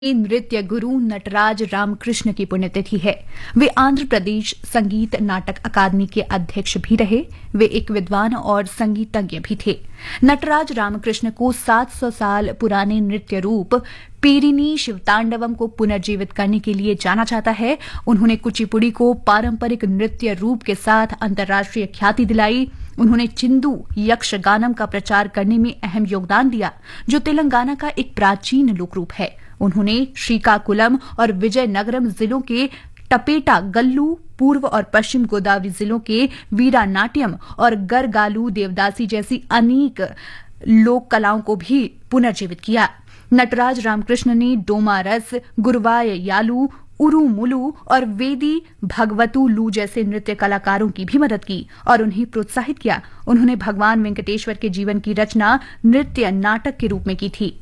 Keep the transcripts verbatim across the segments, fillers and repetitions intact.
नृत्य गुरु नटराज रामकृष्ण की पुण्यतिथि है। वे आंध्र प्रदेश संगीत नाटक अकादमी के अध्यक्ष भी रहे। वे एक विद्वान और संगीतज्ञ भी थे। नटराज रामकृष्ण को सात सौ साल पुराने नृत्य रूप पेरिनी शिवतांडवम को पुनर्जीवित करने के लिए जाना जाता है। उन्होंने कुचिपुड़ी को पारंपरिक नृत्य रूप के साथ अंतर्राष्ट्रीय ख्याति दिलाई। उन्होंने चिंदू यक्षगानम का प्रचार करने में अहम योगदान दिया, जो तेलंगाना का एक प्राचीन लोक रूप है। उन्होंने श्रीकाकुलम और विजयनगरम जिलों के टपेटा गल्लू, पूर्व और पश्चिम गोदावरी जिलों के वीरानाट्यम और गरगालू देवदासी जैसी अनेक लोक कलाओं को भी पुनर्जीवित किया। नटराज रामकृष्ण ने डोमारस, गुरवाय यालू, उरुमुलू और वेदी भगवतु लू जैसे नृत्य कलाकारों की भी मदद की और उन्हें प्रोत्साहित किया। उन्होंने भगवान वेंकटेश्वर के जीवन की रचना नृत्य नाटक के रूप में की थी।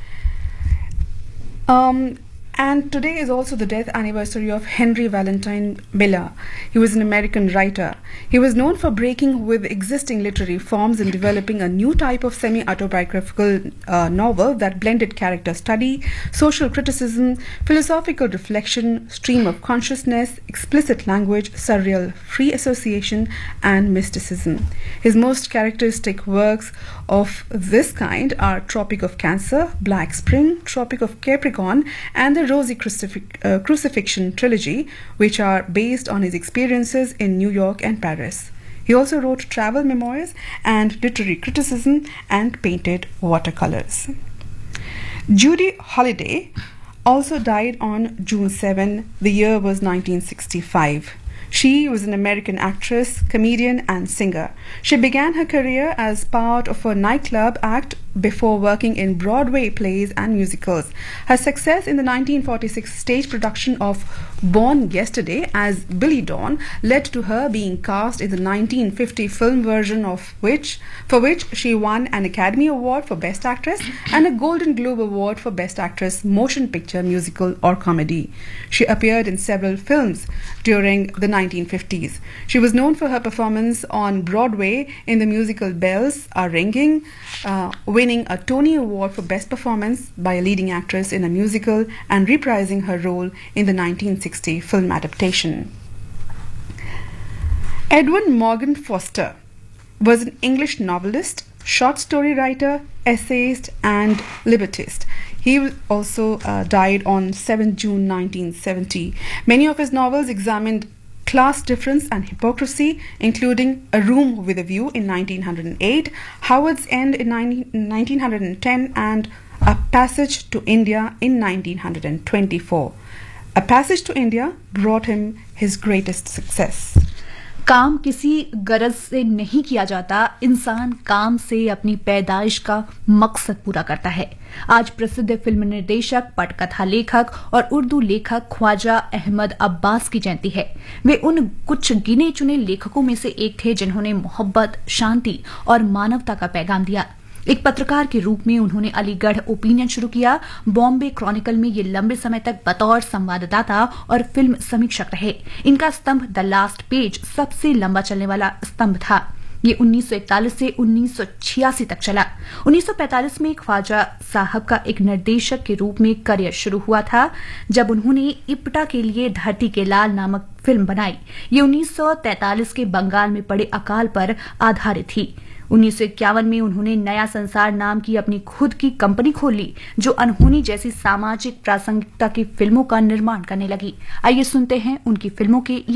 Um, and today is also the death anniversary of Henry Valentine Miller. He was an American writer. He was known for breaking with existing literary forms and developing a new type of semi-autobiographical uh, novel that blended character study, social criticism, philosophical reflection, stream of consciousness, explicit language, surreal free association, and mysticism. His most characteristic works of this kind are Tropic of Cancer, Black Spring, Tropic of Capricorn, and the Rosy Crucifix- uh, Crucifixion trilogy, which are based on his experiences in New York and Paris. He also wrote travel memoirs and literary criticism and painted watercolors. Judy Holliday also died on June seventh. The year was nineteen sixty-five. She was an American actress, comedian, and singer. She began her career as part of a nightclub act before working in Broadway plays and musicals. Her success in the nineteen forty-six stage production of Born Yesterday as Billy Dawn led to her being cast in the nineteen fifty film version of which, for which she won an Academy Award for Best Actress and a Golden Globe Award for Best Actress Motion Picture, Musical, or Comedy. She appeared in several films during the nineteen fifties. She was known for her performance on Broadway in the musical Bells Are Ringing, uh, winning a Tony Award for Best Performance by a leading actress in a musical and reprising her role in the nineteen sixty film adaptation. Edwin Morgan Foster was an English novelist, short story writer, essayist, and librettist. He also uh, died on seventh of June nineteen seventy. Many of his novels examined class difference and hypocrisy, including A Room with a View in nineteen oh eight, Howard's End in nineteen ten, and A Passage to India in nineteen twenty-four. A Passage to India brought him his greatest success. काम किसी गरज से नहीं किया जाता, इंसान काम से अपनी पैदाइश का मकसद पूरा करता है। आज प्रसिद्ध फिल्म निर्देशक, पटकथा लेखक और उर्दू लेखक ख्वाजा अहमद अब्बास की जयंती है। वे उन कुछ गिने चुने लेखकों में से एक थे जिन्होंने मोहब्बत, शांति और मानवता का पैगाम दिया। एक पत्रकार के रूप में उन्होंने अलीगढ़ ओपिनियन शुरू किया। बॉम्बे क्रॉनिकल में ये लंबे समय तक बतौर संवाददाता और फिल्म समीक्षक रहे। इनका स्तंभ द लास्ट पेज सबसे लंबा चलने वाला स्तंभ था। ये उन्नीस सौ इकतालीस से उन्नीस सौ छियासी तक चला। उन्नीस सौ पैंतालीस में ख्वाजा साहब का एक निर्देशक के रूप में करियर शुरू हुआ था, जब उन्होंने इप्टा के लिए धरती के लाल नामक फिल्म बनाई। ये उन्नीस सौ तैंतालीस के बंगाल में पड़े अकाल पर आधारित थी। उन्नीस सौ इक्यावन में उन्होंने नया संसार नाम की अपनी खुद की कंपनी खोल ली, जो अनहोनी जैसी सामाजिक प्रासंगिकता की फिल्मों का निर्माण करने लगी। आइए सुनते हैं उनकी फिल्मों के